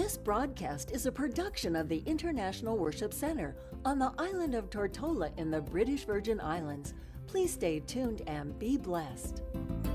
This broadcast is a production of the International Worship Center on the island of Tortola in the British Virgin Islands. Please stay tuned and be blessed.